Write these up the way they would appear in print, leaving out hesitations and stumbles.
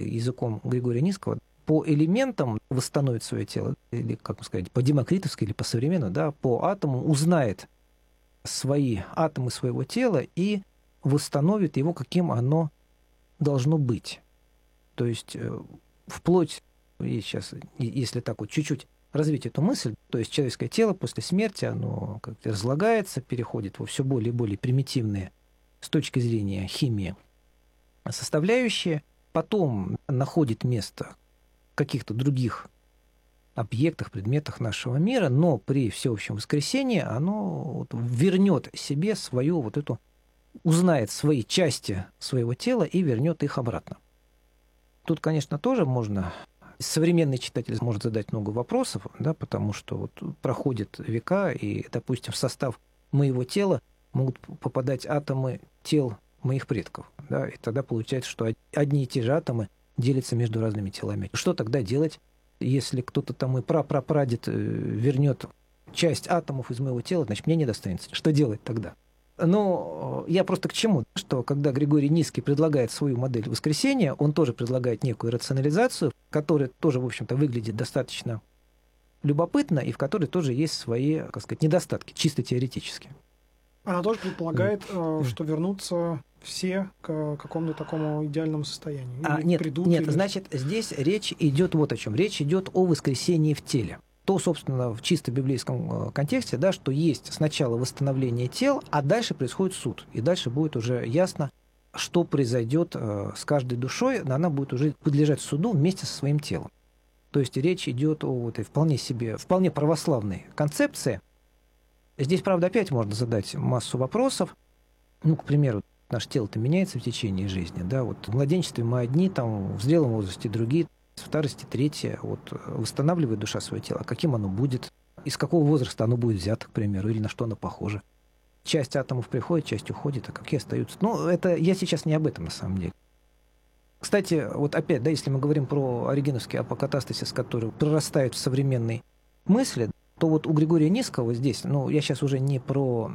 языком Григория Низкого, по элементам восстановит свое тело, или, как сказать, по-демокритовски или по-современному, да, по атомам узнает свои атомы своего тела и восстановит его, каким оно должно быть. То есть вплоть, и сейчас, если так вот чуть-чуть развить эту мысль, то есть человеческое тело после смерти, оно как-то разлагается, переходит во все более и более примитивные с точки зрения химии составляющие, потом находит место в каких-то других объектах, предметах нашего мира, но при всеобщем воскресении оно вернет себе свою вот эту, узнает свои части своего тела и вернет их обратно. Тут, конечно, тоже можно, современный читатель может задать много вопросов, да, потому что вот проходят века, и, допустим, в состав моего тела могут попадать атомы тел моих предков. Да, и тогда получается, что одни и те же атомы делятся между разными телами. Что тогда делать, если кто-то там мой прапрапрадед вернет часть атомов из моего тела, значит, мне не достанется. Что делать тогда? Но я просто к чему? Что когда Григорий Низкий предлагает свою модель воскресения, он тоже предлагает некую рационализацию, которая тоже, в общем-то, выглядит достаточно любопытно, и в которой тоже есть свои, как сказать, недостатки, чисто теоретически. Она тоже предполагает, что вернутся все к какому-то такому идеальному состоянию. Нет, значит, здесь речь идет вот о чем. Речь идет о воскресении в теле. То, собственно, в чисто библейском контексте, да, что есть сначала восстановление тел, а дальше происходит суд. И дальше будет уже ясно, что произойдет с каждой душой, она будет уже подлежать суду вместе со своим телом. То есть речь идет о этой вполне православной концепции. Здесь, правда, опять можно задать массу вопросов. Ну, к примеру, наше тело-то меняется в течение жизни. Да? Вот в младенчестве мы одни, там, в зрелом возрасте другие, в старости третье. Вот, восстанавливает душа свое тело. А каким оно будет? Из какого возраста оно будет взято, к примеру, или на что оно похоже? Часть атомов приходит, часть уходит, а какие остаются? Ну, это я сейчас не об этом, на самом деле. Кстати, вот опять, да, если мы говорим про оригеновский апокатастасис, который прорастает в современной мысли, то вот у Григория Низкого здесь, ну, я сейчас уже не про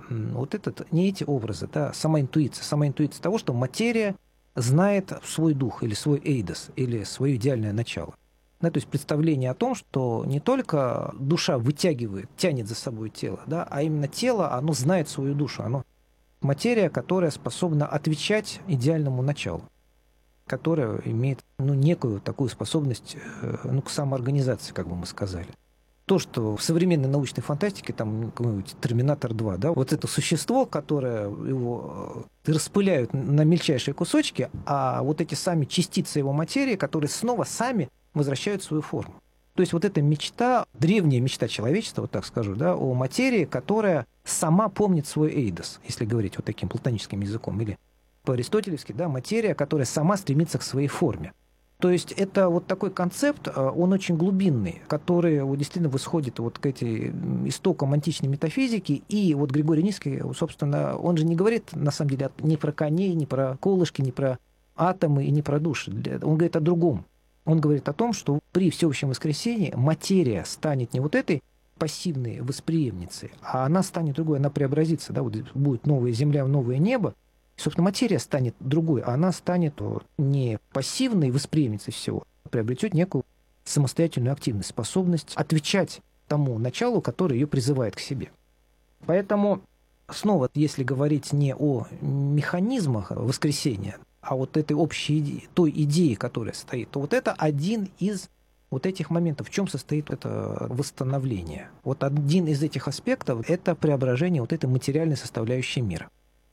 не эти образы, да, сама интуиция того, что материя знает свой дух или свой эйдос, или свое идеальное начало. Да, то есть представление о том, что не только душа тянет за собой тело, да, а именно тело, оно знает свою душу, оно материя, которая способна отвечать идеальному началу, которая имеет некую такую способность к самоорганизации, как бы мы сказали. То, что в современной научной фантастике, там, «Терминатор 2», да, вот это существо, которое его распыляют на мельчайшие кусочки, а вот эти сами частицы его материи, которые снова сами возвращают свою форму. То есть вот эта мечта, древняя мечта человечества, вот так скажу, да, о материи, которая сама помнит свой эйдос, если говорить вот таким платоническим языком, или по-аристотелевски, да, материя, которая сама стремится к своей форме. То есть это вот такой концепт, он очень глубинный, который действительно восходит вот к этим истокам античной метафизики. И вот Григорий Низкий, собственно, он же не говорит, на самом деле, ни про коней, ни про колышки, ни про атомы и ни про души. Он говорит о другом. Он говорит о том, что при всеобщем воскресении материя станет не вот этой пассивной восприемницей, а она станет другой, она преобразится. Да, вот будет новая земля, новое небо. Собственно, материя станет другой, а она станет не пассивной восприемницей всего, а приобретет некую самостоятельную активность, способность отвечать тому началу, которое ее призывает к себе. Поэтому, снова, если говорить не о механизмах воскресения, а вот этой общей идеи, той идеи, которая стоит, то вот это один из вот этих моментов. В чем состоит это восстановление? Вот один из этих аспектов – это преображение вот этой материальной составляющей мира.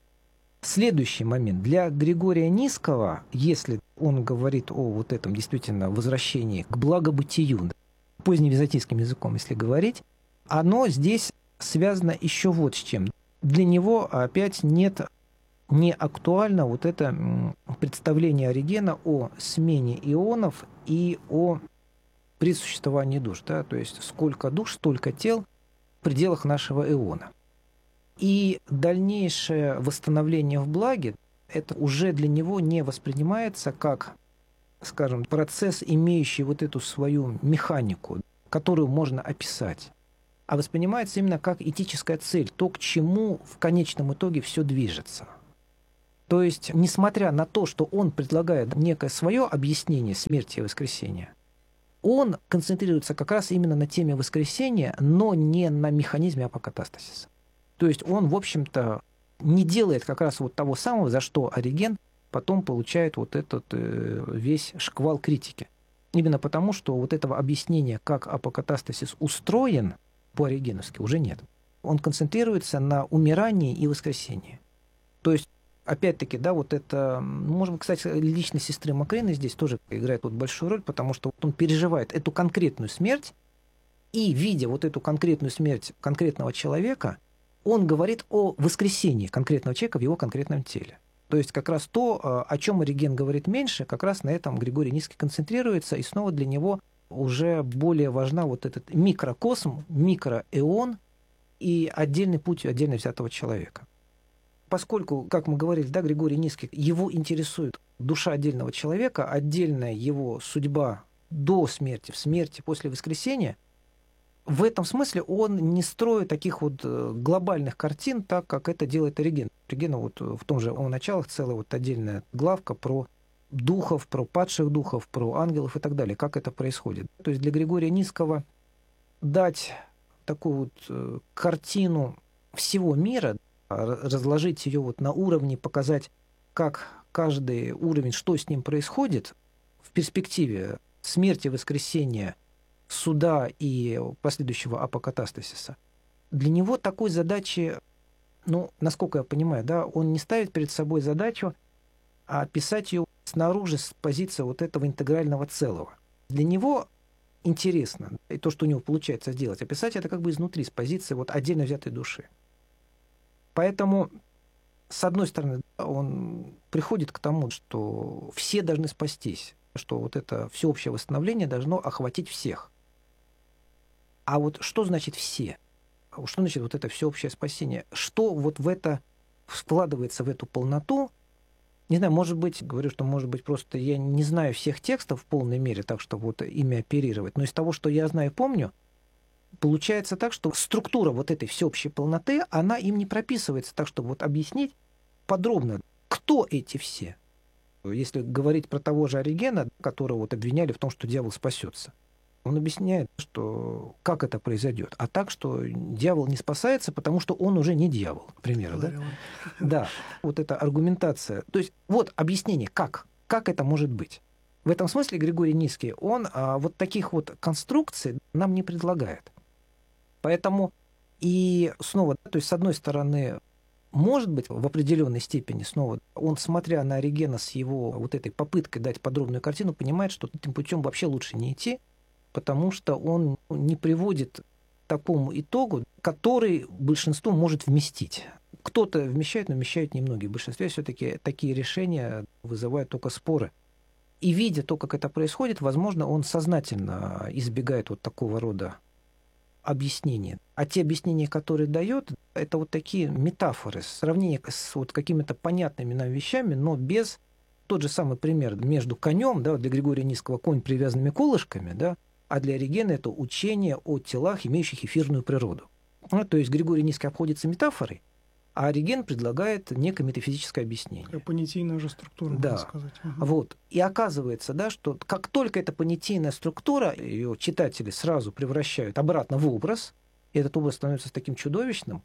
Следующий момент. Для Григория Низкого, если он говорит о вот этом действительно возвращении к благобытию, поздневизантийским языком, если говорить, оно здесь связано еще вот с чем. Для него опять не актуально вот это представление Оригена о смене ионов и о присуществовании душ. Да? То есть сколько душ, столько тел в пределах нашего эона. И дальнейшее восстановление в благе, это уже для него не воспринимается как, скажем, процесс, имеющий вот эту свою механику, которую можно описать, а воспринимается именно как этическая цель, то, к чему в конечном итоге все движется. То есть, несмотря на то, что он предлагает некое свое объяснение смерти и воскресения, он концентрируется как раз именно на теме воскресения, но не на механизме апокатастасиса. То есть он, в общем-то, не делает как раз вот того самого, за что Ориген потом получает вот этот весь шквал критики. Именно потому, что вот этого объяснения, как апокатастасис устроен по-оригеновски, уже нет. Он концентрируется на умирании и воскресении. То есть, опять-таки, да, вот это, может быть, кстати, личность сестры Макрины здесь тоже играет вот большую роль, потому что вот он переживает эту конкретную смерть, и, видя вот эту конкретную смерть конкретного человека, он говорит о воскресении конкретного человека в его конкретном теле. То есть как раз то, о чем Ориген говорит меньше, как раз на этом Григорий Нисский концентрируется, и снова для него уже более важна вот этот микрокосм, микроэон и отдельный путь отдельно взятого человека. Поскольку, как мы говорили, да, Григорий Нисский, его интересует душа отдельного человека, отдельная его судьба до смерти, в смерти, после воскресения, в этом смысле он не строит таких вот глобальных картин, так как это делает Ориген. Оригена вот в том же «О началах» целая вот отдельная главка про духов, про падших духов, про ангелов и так далее, как это происходит. То есть для Григория Нисского дать такую вот картину всего мира, разложить ее вот на уровне, показать, как каждый уровень, что с ним происходит в перспективе смерти, воскресения, суда и последующего апокатастасиса. Для него такой задачи, ну, насколько я понимаю, да, он не ставит перед собой задачу описать ее снаружи с позиции вот этого интегрального целого. Для него интересно, и то, что у него получается сделать, описать это как бы изнутри, с позиции вот отдельно взятой души. Поэтому, с одной стороны, он приходит к тому, что все должны спастись, что вот это всеобщее восстановление должно охватить всех. А вот что значит «все»? Что значит вот это всеобщее спасение? Что вот в это вкладывается в эту полноту? Не знаю, может быть, говорю, что, может быть, просто я не знаю всех текстов в полной мере, так что вот ими оперировать. Но из того, что я знаю и помню, получается так, что структура вот этой всеобщей полноты, она им не прописывается так, чтобы вот объяснить подробно, кто эти все. Если говорить про того же Оригена, которого вот обвиняли в том, что дьявол спасется, он объясняет, что как это произойдет. А так, что дьявол не спасается, потому что он уже не дьявол, к примеру. Да? Да, вот эта аргументация. То есть вот объяснение, как это может быть. В этом смысле Григорий Нисский, он вот таких вот конструкций нам не предлагает. Поэтому и снова, то есть с одной стороны, может быть, в определенной степени снова он, смотря на Оригена с его вот этой попыткой дать подробную картину, понимает, что этим путем вообще лучше не идти, потому что он не приводит к такому итогу, который большинство может вместить. Кто-то вмещает, но вмещают немногие. В большинстве все-таки такие решения вызывают только споры. И видя то, как это происходит, возможно, он сознательно избегает вот такого рода объяснения. А те объяснения, которые дает, это вот такие метафоры, сравнение с вот какими-то понятными нам вещами, но без... Тот же самый пример между конем, да, для Григория Нисского конь привязанными колышками, да, а для Оригена это учение о телах, имеющих эфирную природу. Ну, то есть Григорий Нисский обходится метафорой, а Ориген предлагает некое метафизическое объяснение. Такая понятийная же структура, да. можно сказать. Угу. Вот. И оказывается, да, что как только эта понятийная структура, ее читатели сразу превращают обратно в образ, и этот образ становится таким чудовищным,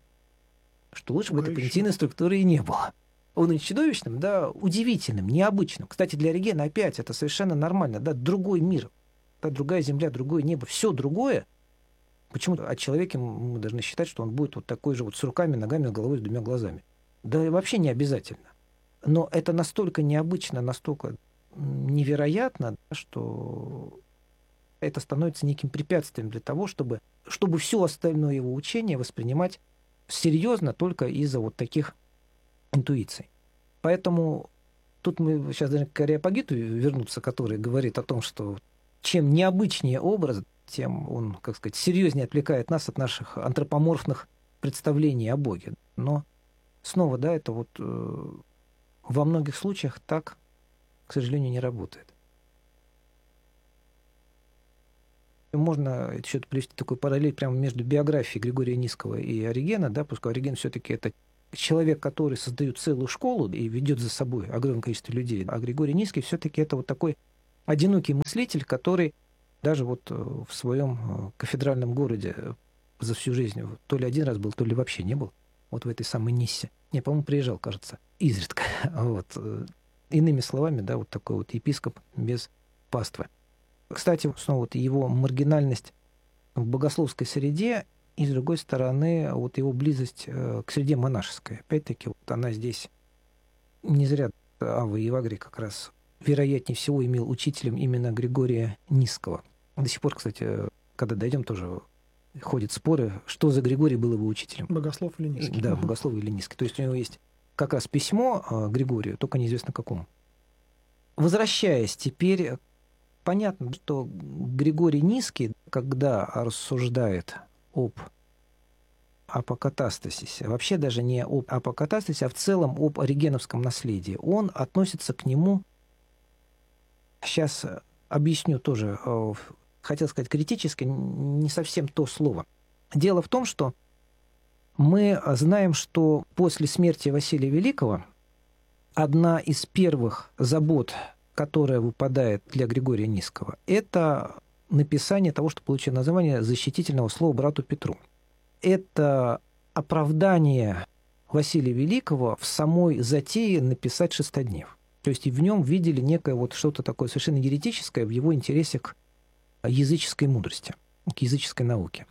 что лучше бы этой понятийной структуры и не было. Он и чудовищным, да, удивительным, необычным. Кстати, для Оригена опять это совершенно нормально, да, другой мир, да, другая земля, другое небо, все другое. Почему-то о человеке мы должны считать, что он будет вот такой же вот с руками, ногами, головой, с двумя глазами. Да вообще не обязательно. Но это настолько необычно, настолько невероятно, что это становится неким препятствием для того, чтобы все остальное его учение воспринимать серьезно только из-за вот таких интуиций. Поэтому тут мы сейчас должны к Ареопагиту вернуться, который говорит о том, что чем необычнее образ, тем он, как сказать, серьезнее отвлекает нас от наших антропоморфных представлений о Боге. Но снова, да, это вот во многих случаях так, к сожалению, не работает. Можно еще привести такой параллель прямо между биографией Григория Нисского и Оригена, да, поскольку Ориген все-таки это человек, который создает целую школу и ведет за собой огромное количество людей, а Григорий Низкий все-таки это вот такой одинокий мыслитель, который даже вот в своем кафедральном городе за всю жизнь то ли один раз был, то ли вообще не был, вот в этой самой Ниссе. Не, по-моему, приезжал, кажется, изредка. Вот. Иными словами, да, вот такой вот епископ без паствы. Кстати, снова вот его маргинальность в богословской среде и, с другой стороны, вот его близость к среде монашеской. Опять-таки, вот она здесь не зря Авва Евагрий как раз вероятнее всего имел учителем именно Григория Низкого. До сих пор, кстати, когда дойдем, тоже ходят споры, что за Григорий был его учителем. Богослов или Низкий? Да, Богослов или Низкий. То есть у него есть как раз письмо Григорию, только неизвестно какому. Возвращаясь теперь, понятно, что Григорий Низкий, когда рассуждает об апокатастасисе, вообще даже не об апокатастасе, а в целом об оригеновском наследии, он относится к нему, сейчас объясню тоже, хотел сказать критически, не совсем то слово. Дело в том, что мы знаем, что после смерти Василия Великого одна из первых забот, которая выпадает для Григория Низкого, это написание того, что получило название защитительного слова брату Петру. Это оправдание Василия Великого в самой затее написать шестоднев. То есть и в нем видели некое вот что-то такое совершенно еретическое в его интересе к языческой мудрости, к языческой науке.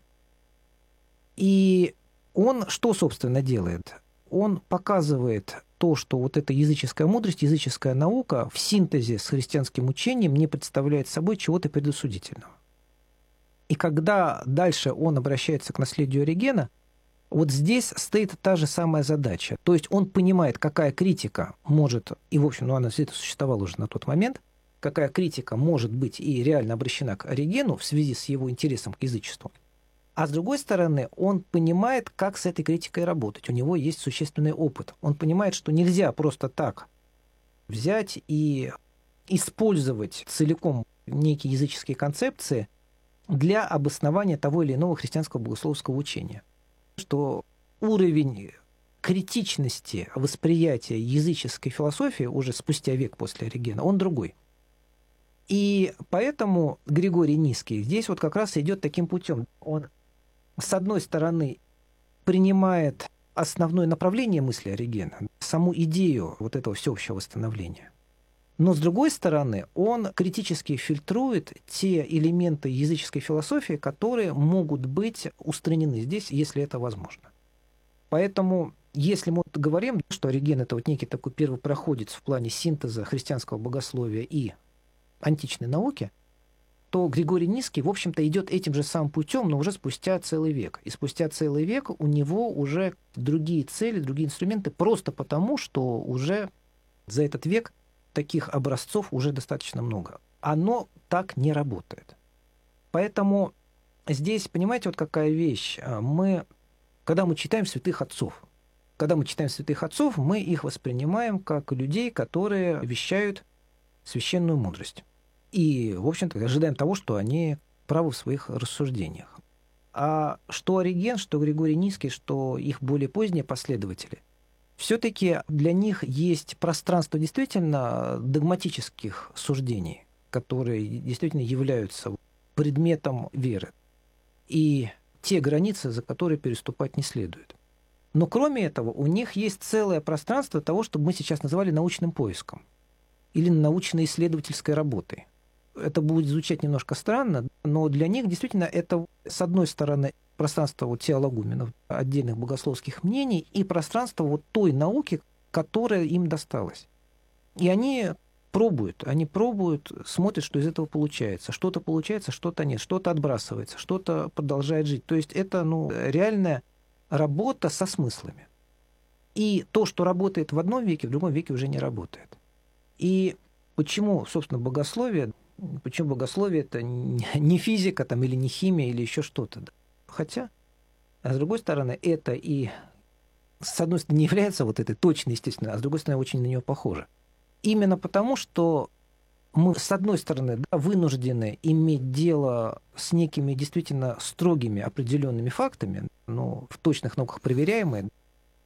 И он что, собственно, делает? Он показывает то, что вот эта языческая мудрость, языческая наука в синтезе с христианским учением не представляет собой чего-то предосудительного. И когда дальше он обращается к наследию Оригена, вот здесь стоит та же самая задача. То есть он понимает, какая критика может, и, в общем, она существовала уже на тот момент, какая критика может быть и реально обращена к Оригену в связи с его интересом к язычеству. А с другой стороны, он понимает, как с этой критикой работать. У него есть существенный опыт. Он понимает, что нельзя просто так взять и использовать целиком некие языческие концепции для обоснования того или иного христианского богословского учения. Что уровень критичности восприятия языческой философии уже спустя век после Оригена, он другой. И поэтому Григорий Низкий здесь вот как раз идет таким путем. Он, с одной стороны, принимает основное направление мысли Оригена, саму идею вот этого всеобщего восстановления. Но, с другой стороны, он критически фильтрует те элементы языческой философии, которые могут быть устранены здесь, если это возможно. Поэтому, если мы вот говорим, что Ориген – это вот некий такой первопроходец в плане синтеза христианского богословия и античной науки, то Григорий Низкий, в общем-то, идет этим же самым путем, но уже спустя целый век. И спустя целый век у него уже другие цели, другие инструменты, просто потому, что уже за этот век таких образцов уже достаточно много. Оно так не работает. Поэтому здесь, понимаете, вот какая вещь. Когда мы читаем святых отцов, мы их воспринимаем как людей, которые вещают священную мудрость. И, в общем-то, ожидаем того, что они правы в своих рассуждениях. А что Ориген, что Григорий Низкий, что их более поздние последователи, все-таки для них есть пространство действительно догматических суждений, которые действительно являются предметом веры, и те границы, за которые переступать не следует. Но кроме этого, у них есть целое пространство того, что мы сейчас называли научным поиском или научно-исследовательской работой. Это будет звучать немножко странно, но для них действительно это, с одной стороны, пространство вот теологуменов, отдельных богословских мнений, и пространство вот той науки, которая им досталась. И они пробуют, смотрят, что из этого получается. Что-то получается, что-то нет, что-то отбрасывается, что-то продолжает жить. То есть это реальная работа со смыслами. И то, что работает в одном веке, в другом веке уже не работает. И почему, собственно, богословие это не физика там, или не химия, или еще что-то. Хотя, а с другой стороны, это и, с одной стороны, не является вот этой точной, естественно, а с другой стороны, очень на нее похоже. Именно потому, что мы, с одной стороны, вынуждены иметь дело с некими действительно строгими определенными фактами, но в точных науках проверяемые,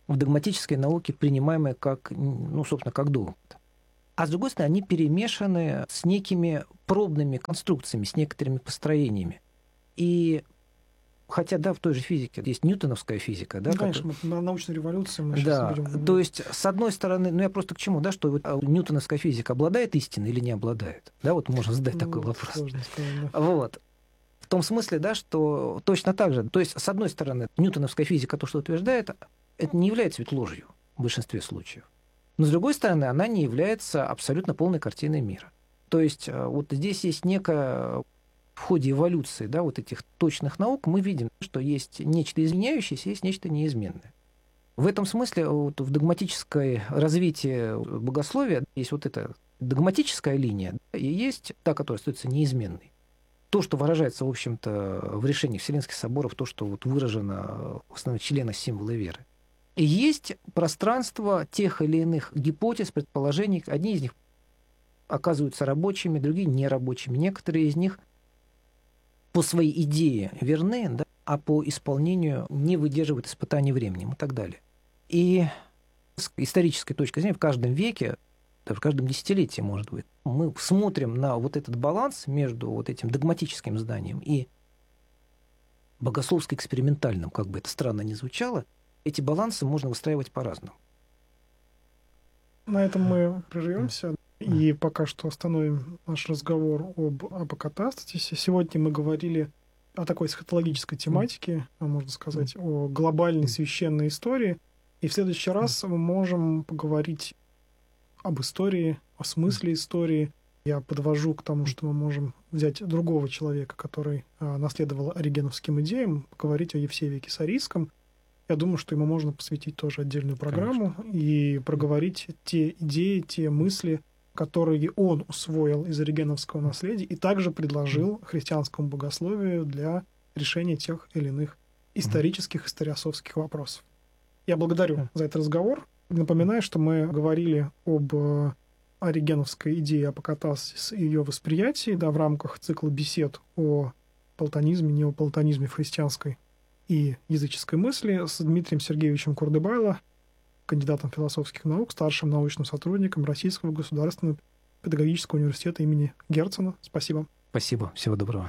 в догматической науке принимаемые как, ну, собственно, как довод. А с другой стороны, они перемешаны с некими пробными конструкциями, с некоторыми построениями. И хотя, да, в той же физике есть ньютоновская физика. Да, конечно, на научной революции мы да, сейчас будем... То есть, с одной стороны, ну я просто к чему, да, что вот ньютоновская физика обладает истиной или не обладает? Да, вот можно задать такой вопрос. Сложно сказать, да. Вот. В том смысле, да, что точно так же, то есть, с одной стороны, ньютоновская физика, то, что утверждает, это не является ведь ложью в большинстве случаев. Но, с другой стороны, она не является абсолютно полной картиной мира. То есть, вот здесь есть некая... В ходе эволюции, да, вот этих точных наук мы видим, что есть нечто изменяющееся, есть нечто неизменное. В этом смысле вот в догматическое развитии богословия есть вот эта догматическая линия, да, и есть та, которая остается неизменной. То, что выражается, в общем-то, в решениях Вселенских соборов, то, что вот выражено в основном членах символа веры. И есть пространство тех или иных гипотез, предположений. Одни из них оказываются рабочими, другие нерабочими. Некоторые из них по своей идее верны, да, а по исполнению не выдерживают испытаний временем и так далее. И с исторической точки зрения в каждом веке, даже в каждом десятилетии, может быть, мы смотрим на вот этот баланс между вот этим догматическим знанием и богословско-экспериментальным, как бы это странно ни звучало, эти балансы можно выстраивать по-разному. На этом мы прервемся. И пока что остановим наш разговор об апокатастасе. Сегодня мы говорили о такой эсхатологической тематике, можно сказать, о глобальной священной истории. И в следующий раз мы можем поговорить об истории, о смысле истории. Я подвожу к тому, что мы можем взять другого человека, который наследовал оригеновским идеям, поговорить о Евсевии Кесарийском. Я думаю, что ему можно посвятить тоже отдельную программу. Конечно. И проговорить те идеи, те мысли, которые он усвоил из оригеновского наследия и также предложил христианскому богословию для решения тех или иных исторических, историософских вопросов. Я благодарю за этот разговор. Напоминаю, что мы говорили об оригеновской идее апокатастас и ее восприятии, да, в рамках цикла бесед о платонизме, неоплатонизме в христианской и языческой мысли с Дмитрием Сергеевичем Курдыбайло, кандидатом философских наук, старшим научным сотрудником Российского государственного педагогического университета имени Герцена. Спасибо. Спасибо. Всего доброго.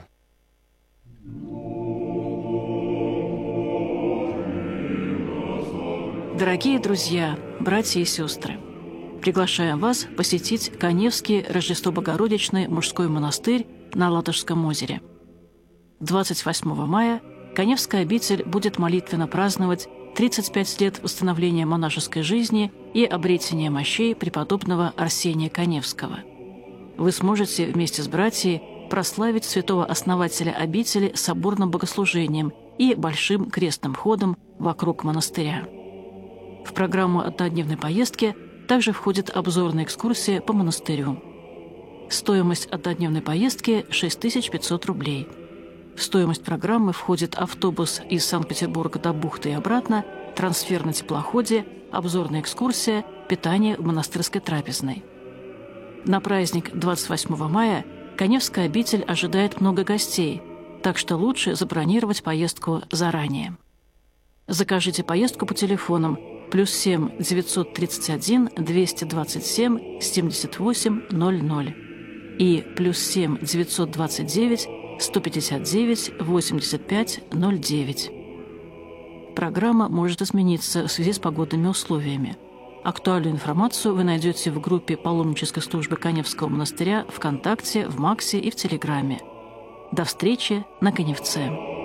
Дорогие друзья, братья и сестры, приглашаем вас посетить Каневский Рождество-Богородичный мужской монастырь на Ладожском озере. 28 мая Каневская обитель будет молитвенно праздновать 35 лет установления монашеской жизни и обретения мощей преподобного Арсения Каневского. Вы сможете вместе с братьями прославить святого основателя обители соборным богослужением и большим крестным ходом вокруг монастыря. В программу однодневной поездки также входит обзорная экскурсия по монастырю. Стоимость однодневной поездки – 6500 рублей. В стоимость программы входит автобус из Санкт-Петербурга до бухты и обратно, трансфер на теплоходе, обзорная экскурсия, питание в монастырской трапезной. На праздник 28 мая Каневская обитель ожидает много гостей, так что лучше забронировать поездку заранее. Закажите поездку по телефонам +7 931 227 78 00 и +7 929 159 85 09. Программа может измениться в связи с погодными условиями. Актуальную информацию вы найдете в группе паломнической службы Каневского монастыря ВКонтакте, в Максе и в Телеграме. До встречи на Каневце.